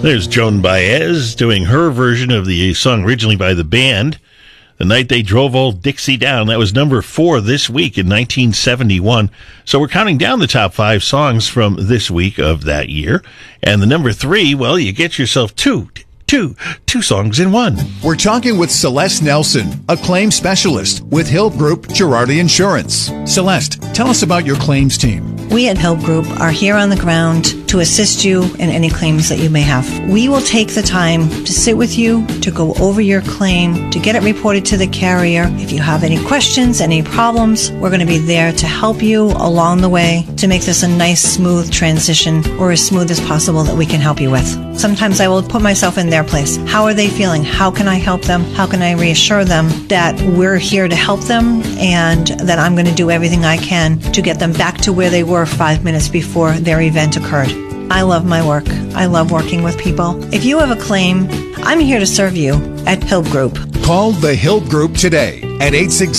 There's Joan Baez doing her version of the song originally by the band, The Night They Drove Old Dixie Down. That was number 4 this week in 1971. So we're counting down the top 5 songs from this week of that year. And the number 3, well, you get yourself two songs in one. We're talking with Celeste Nelson, a claims specialist with Hill Group Girardi Insurance. Celeste, tell us about your claims team. We at Hill Group are here on the ground to assist you in any claims that you may have. We will take the time to sit with you, to go over your claim, to get it reported to the carrier. If you have any questions, any problems, we're going to be there to help you along the way to make this a nice, smooth transition, or as smooth as possible that we can help you with. Sometimes I will put myself in their place. How are they feeling? How can I help them? How can I reassure them that we're here to help them and that I'm going to do everything I can to get them back to where they were 5 minutes before their event occurred? I love my work. I love working with people. If you have a claim, I'm here to serve you at Hill Group. Call the Hill Group today at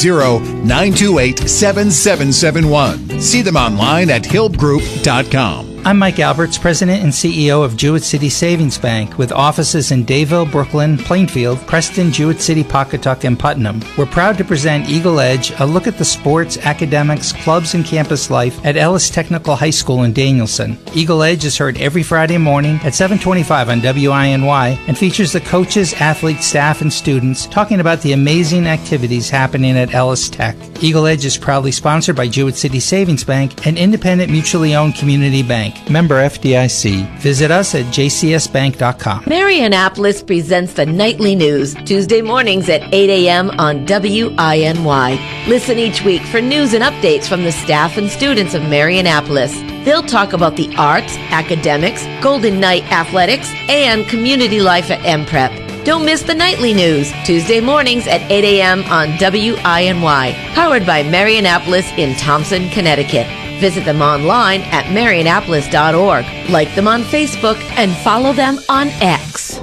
860-928-7771. See them online at hillgroup.com. I'm Mike Alberts, President and CEO of Jewett City Savings Bank, with offices in Dayville, Brooklyn, Plainfield, Preston, Jewett City, Pawcatuck, and Putnam. We're proud to present Eagle Edge, a look at the sports, academics, clubs, and campus life at Ellis Technical High School in Danielson. Eagle Edge is heard every Friday morning at 7:25 on WINY and features the coaches, athletes, staff, and students talking about the amazing activities happening at Ellis Tech. Eagle Edge is proudly sponsored by Jewett City Savings Bank, an independent, mutually owned community bank. Member FDIC. Visit us at jcsbank.com. Marianapolis presents the Nightly News, Tuesday mornings at 8 a.m. on WINY. Listen each week for news and updates from the staff and students of Marianapolis. They'll talk about the arts, academics, Golden Knight athletics, and community life at MPrep. Don't miss the Nightly News, Tuesday mornings at 8 a.m. on WINY, powered by Marianapolis in Thompson, Connecticut. Visit them online at marianapolis.org. Like them on Facebook and follow them on X.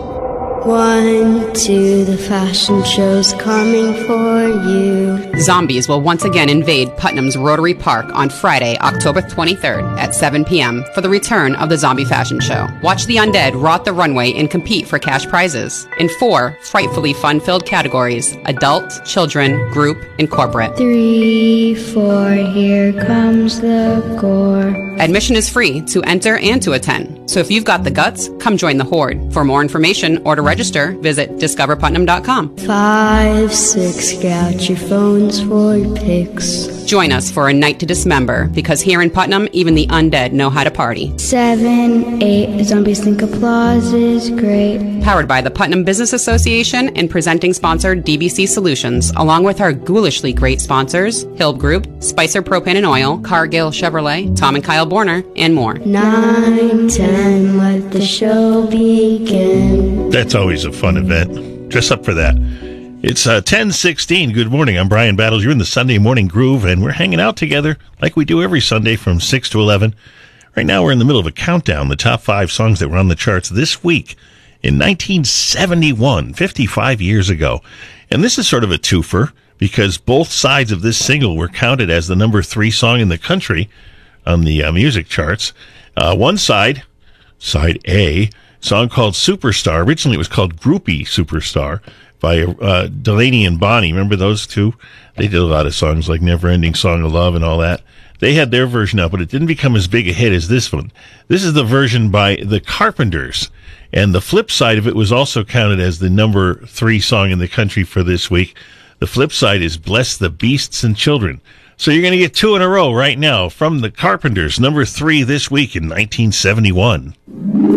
1, 2, the fashion show's coming for you. Zombies will once again invade Putnam's Rotary Park on Friday, October 23rd at 7 p.m. for the return of the Zombie Fashion Show. Watch the undead rot the runway and compete for cash prizes in 4 frightfully fun-filled categories: adult, children, group, and corporate. 3, 4, here comes the gore. Admission is free to enter and to attend. So if you've got the guts, come join the horde. For more information or to register, visit discoverputnam.com. 5, 6, get out your phones for pics. Join us for a night to dismember, because here in Putnam, even the undead know how to party. 7, 8, zombies think applause is great. Powered by the Putnam Business Association and presenting sponsor DBC Solutions, along with our ghoulishly great sponsors, Hill Group, Spicer Propane and Oil, Cargill Chevrolet, Tom and Kyle Borner, and more. 9, 10, let the show begin. That's always a fun event. Dress up for that. It's 10:16. Good morning. I'm Brian Battles. You're in the Sunday Morning Groove, and we're hanging out together like we do every Sunday from 6 to 11. Right now, we're in the middle of a countdown, the top 5 songs that were on the charts this week in 1971, 55 years ago. And this is sort of a twofer, because both sides of this single were counted as the number 3 song in the country on the music charts. One side, side A, song called Superstar. Originally, it was called Groupie Superstar by Delaney and Bonnie. Remember those two? They did a lot of songs like Never Ending Song of Love and all that. They had their version up, but it didn't become as big a hit as this one. This is the version by the Carpenters. And the flip side of it was also counted as the number 3 song in the country for this week. The flip side is Bless the Beasts and Children. So you're going to get 2 in a row right now from the Carpenters, number 3 this week in 1971.